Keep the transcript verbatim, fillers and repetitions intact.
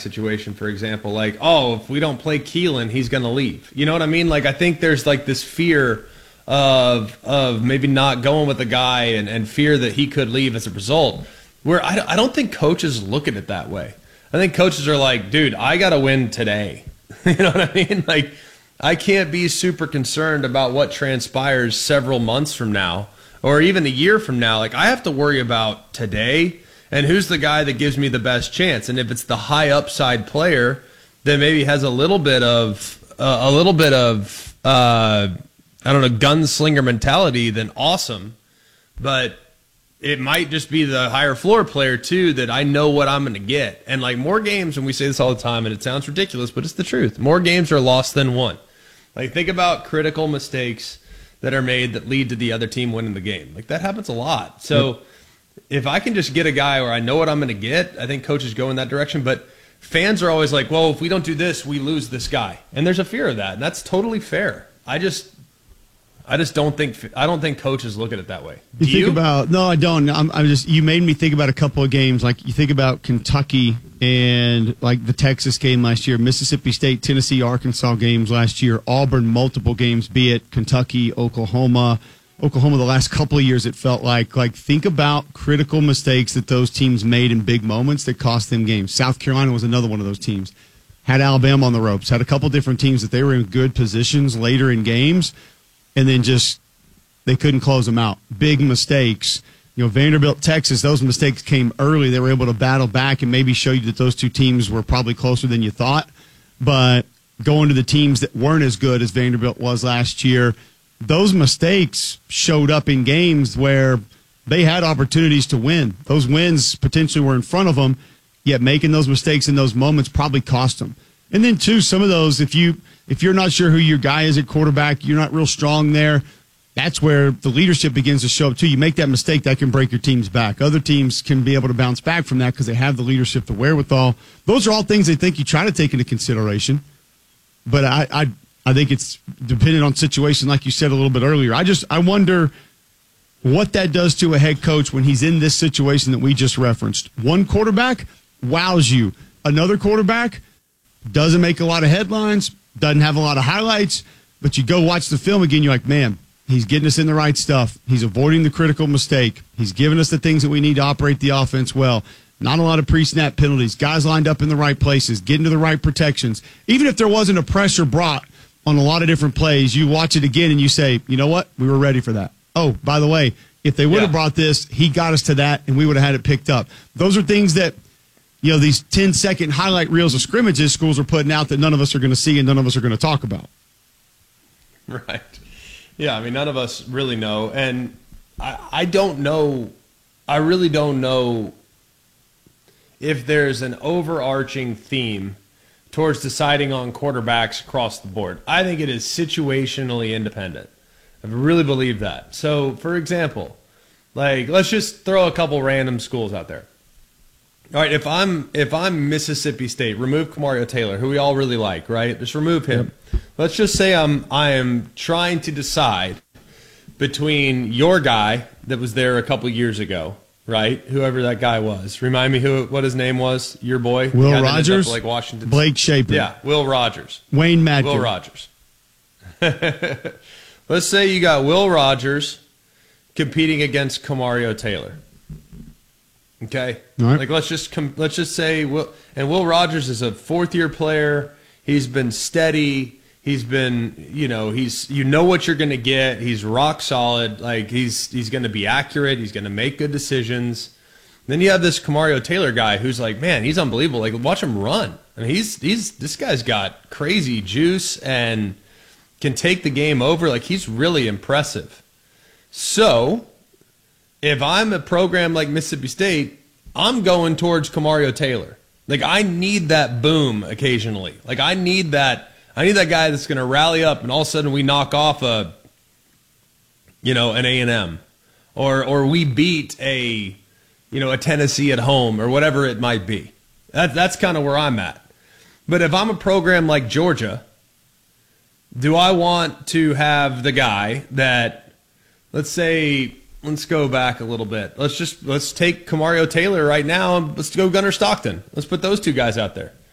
situation, for example, like, oh, if we don't play Keelan, he's going to leave. You know what I mean? Like, I think there's like this fear of of maybe not going with the guy and, and fear that he could leave as a result, where I, I don't think coaches look at it that way. I think coaches are like, dude, I got to win today. You know what I mean? Like, I can't be super concerned about what transpires several months from now or even a year from now. Like, I have to worry about today and who's the guy that gives me the best chance. And if it's the high upside player that maybe has a little bit of uh, a little bit of uh, I don't know, gunslinger mentality, then awesome. But it might just be the higher floor player too that I know what I'm going to get. And like more games, and we say this all the time, and it sounds ridiculous, but it's the truth. More games are lost than won. Like, think about critical mistakes that are made that lead to the other team winning the game. Like, that happens a lot. So yep. If I can just get a guy where I know what I'm going to get, I think coaches go in that direction. But fans are always like, well, if we don't do this, we lose this guy. And there's a fear of that, and that's totally fair. I just I just don't think I don't think coaches look at it that way. Do you think you? about no, I don't. I'm, I'm just you made me think about a couple of games. Like, you think about Kentucky and like the Texas game last year, Mississippi State, Tennessee, Arkansas games last year, Auburn multiple games, be it Kentucky, Oklahoma, Oklahoma the last couple of years. It felt like like think about critical mistakes that those teams made in big moments that cost them games. South Carolina was another one of those teams. Had Alabama on the ropes. Had a couple different teams that they were in good positions later in games. And then just they couldn't close them out. Big mistakes. You know, Vanderbilt, Texas, those mistakes came early. They were able to battle back and maybe show you that those two teams were probably closer than you thought. But going to the teams that weren't as good as Vanderbilt was last year, those mistakes showed up in games where they had opportunities to win. Those wins potentially were in front of them, yet making those mistakes in those moments probably cost them. And then, too, some of those, if you if you're not sure who your guy is at quarterback, you're not real strong there, that's where the leadership begins to show up, too. You make that mistake, that can break your team's back. Other teams can be able to bounce back from that because they have the leadership, the wherewithal. Those are all things I think you try to take into consideration. But I I, I think it's dependent on situation, like you said a little bit earlier. I just I wonder what that does to a head coach when he's in this situation that we just referenced. One quarterback wows you. Another quarterback doesn't make a lot of headlines, doesn't have a lot of highlights, but you go watch the film again, you're like, man, he's getting us in the right stuff. He's avoiding the critical mistake. He's giving us the things that we need to operate the offense well. Not a lot of pre-snap penalties. Guys lined up in the right places, getting to the right protections. Even if there wasn't a pressure brought on a lot of different plays, you watch it again and you say, you know what? We were ready for that. Oh, by the way, if they would have yeah. brought this, he got us to that, and we would have had it picked up. Those are things that, you know, these ten-second highlight reels of scrimmages schools are putting out that none of us are going to see and none of us are going to talk about. Right. Yeah, I mean, none of us really know. And I, I don't know, I really don't know if there's an overarching theme towards deciding on quarterbacks across the board. I think it is situationally independent. I really believe that. So, for example, like, let's just throw a couple random schools out there. All right, if I'm if I'm Mississippi State, remove Kamario Taylor, who we all really like, right? Just remove him. Yep. Let's just say I'm I am trying to decide between your guy that was there a couple years ago, right? Whoever that guy was. Remind me who what his name was. Your boy, Will Rogers, like Washington, Blake Shapen. Yeah, Will Rogers, Wayne Madkin. Will Rogers. Let's say you got Will Rogers competing against Kamario Taylor. Okay, right. Like let's just com- let's just say Will and Will Rogers is a fourth year player. He's been steady. He's been, you know, he's you know what you're going to get. He's rock solid. Like he's he's going to be accurate. He's going to make good decisions. Then you have this Kamario Taylor guy who's like, man, he's unbelievable. Like watch him run. I mean, he's he's this guy's got crazy juice and can take the game over. Like he's really impressive. So if I'm a program like Mississippi State, I'm going towards Kamario Taylor. Like I need that boom occasionally. Like I need that. I need that guy that's going to rally up, and all of a sudden we knock off a, you know, an A and M, or or we beat a, you know, a Tennessee at home, or whatever it might be. That that's kind of where I'm at. But if I'm a program like Georgia, do I want to have the guy that, let's say. Let's go back a little bit. Let's just let's take Kamario Taylor right now and let's go Gunnar Stockton. Let's put those two guys out there.